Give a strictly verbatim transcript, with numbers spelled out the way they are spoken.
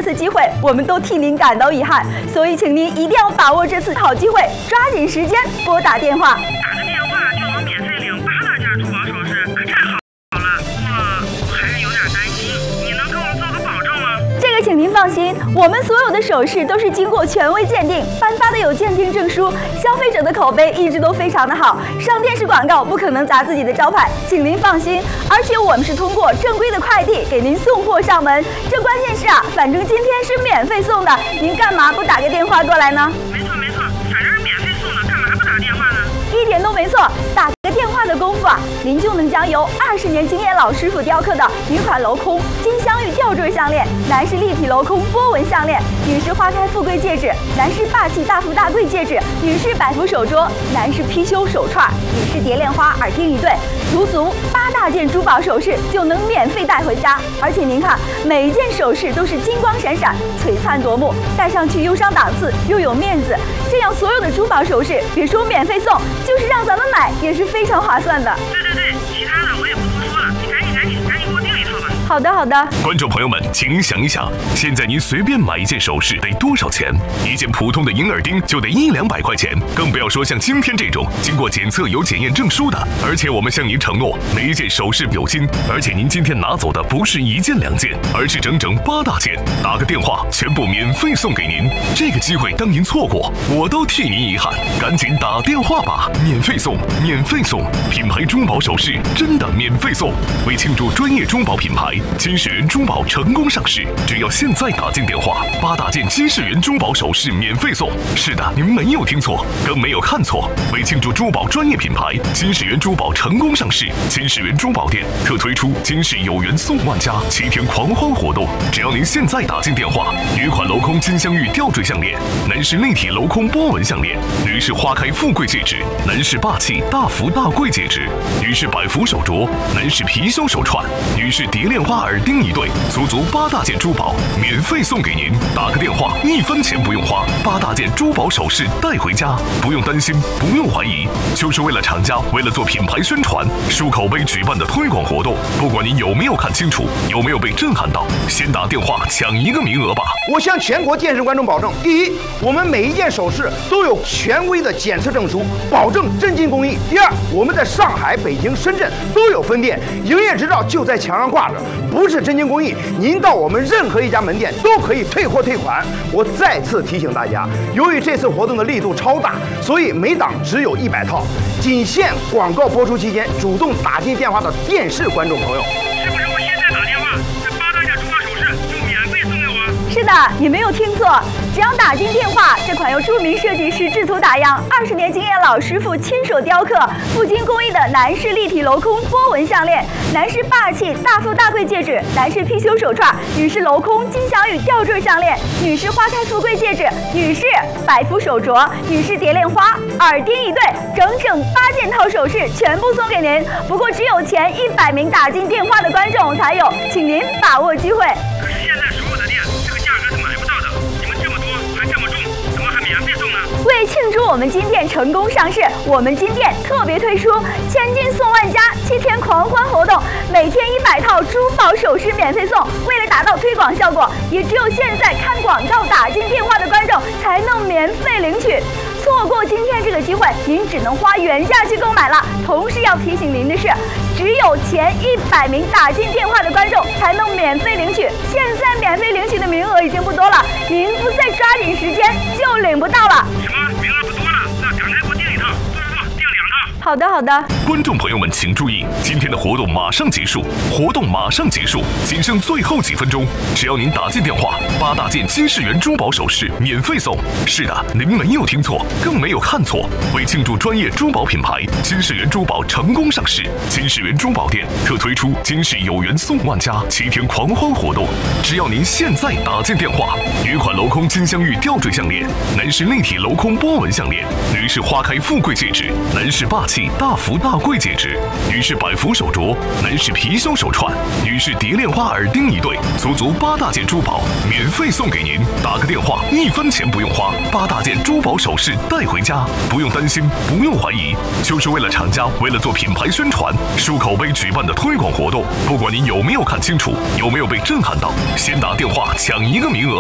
次机会，我们都替您感到遗憾，所以请您一定要把握这次好机会，抓紧时间拨打电话。 打个电话就能免费领八大件珠宝首饰，可太好了！我还是有点担心，你能给我做个保证吗？ 这个请您放心，我们所有的首饰都是经过权威鉴定，颁发的有鉴定证书，消费者的口碑一直都非常的好，上电视广告不可能砸自己的招牌，请您放心。而且我们是通过正规的快递给您送货上门，这关键是啊，反正今天是免费送的，您干嘛不打个电话过来呢？ 没错没错，反正是免费送的，干嘛不打电话呢？ 一点都没错，打个电话的功夫啊，您就能将由二十年经验老师傅雕刻的女款镂空金镶玉吊坠项链，男士立体镂空波纹项链，女士花开富贵戒指，男士霸气大富大贵戒指，女士百福手镯，男士貔貅手串，女士蝶恋花耳钉一对，足足八大件珠宝首饰就能免费带回家。而且您看，每一件首饰都是金光闪闪、璀璨夺目，戴上去又上档次又有面子。这样所有的珠宝首饰，别说免费送，就是让咱们买也是非常划算的。 对对对，其他的我也不多说了，你赶紧赶紧赶紧给我订一套吧。 好的好的。 观众朋友们，请您想一想，现在您随便买一件首饰得多少钱？一件普通的银耳钉就得一两百块钱，更不要说像今天这种经过检测有检验证书的。而且我们向您承诺，每一件首饰有金，而且您今天拿走的不是一件两件，而是整整八大件。打个电话，全部免费送给您。这个机会当您错过，我都替您遗憾。赶紧打电话吧，免费送，免费送！品牌珠宝首饰真的免费送。为庆祝专业珠宝品牌金世元珠宝成功上市，只要现在打进电话，八大件金世元珠宝首饰免费送。是的，您没有听错，更没有看错。为庆祝珠宝专业品牌金世元珠宝成功上市，金世元珠宝店特推出金世有缘送万家七天狂欢活动。只要您现在打进电话，女款镂空金镶玉吊坠项链，男士立体镂空波纹项链，女士花开富贵戒指，男士霸气大福大贵戒指，女士百福手镯，男士貔貅手串，女士蝶恋花耳钉一对，足足八大件珠宝免费送给您。打个电话，一分钱不用花，八大件珠宝首饰带回家，不用担心，不用怀疑，就是为了厂家为了做品牌宣传、树口碑举办的推广活动。不管您有没有看清楚，有没有被震撼到，先打电话抢一个名额吧。 我向全国电视观众保证：第一，我们每一件首饰都有权威的检测证书，保证真金工艺；第二，我们在上海、北京、深圳都有分店，营业执照就在墙上挂着，不是真金工艺，您到我们任何一家门店都可以退货退款。我再次提醒大家，由于这次活动的力度超大，所以每档只有一百套，仅限广告播出期间主动打进电话的电视观众朋友。 是不是我现在打电话，这八大件珠宝首饰就免费送给我？ 是的，你没有听错，只要打进电话，这款由著名设计师制图打样、二十年经验老师傅亲手雕刻、富金工艺的男士立体镂空波纹项链，男士霸气大富大贵戒指，男士貔貅手串，女士镂空金镶玉吊坠项链，女士花开富贵戒指，女士百福手镯，女士蝶恋花耳钉一对，整整八件套首饰全部送给您。不过只有前一百名打进电话的观众才有，请您把握机会。 可是现在所有的店这个价格是买不到的，你们这么多还这么重，怎么还免费送呢？ 为庆祝我们金店成功上市，我们金店特别推出千金送万家七天狂欢活动，每天一百套珠宝首饰免费送。为了达到推广效果，也只有现在看广告打进电话的观众才能免费领取。错过今天这个机会，您只能花原价去购买了。同时要提醒您的是，只有前一百名打进电话的观众才能免费领取，现在免费领取的名额已经不多了，您不再抓紧时间就领不到了。 什么名额不多了？那赶快给我订一套，不不不，订两套。 好的好的。 观众朋友们请注意，今天的活动马上结束，活动马上结束，仅剩最后几分钟。只要您打进电话，八大件金世元珠宝首饰免费送。是的，您没有听错，更没有看错。为庆祝专业珠宝品牌金世元珠宝成功上市，金世元珠宝店特推出金世有缘送万家七天狂欢活动。只要您现在打进电话，女款镂空金镶玉吊坠项链，男士立体镂空波纹项链，女士花开富贵戒指，男士霸气大福大贵戒指，女士百福手镯，男士貔貅手串，女士蝶恋花耳钉一对，足足八大件珠宝免费送给您。打个电话，一分钱不用花，八大件珠宝首饰带回家，不用担心，不用怀疑，就是为了厂家为了做品牌宣传、树口碑举办的推广活动。不管您有没有看清楚，有没有被震撼到，先打电话抢一个名额。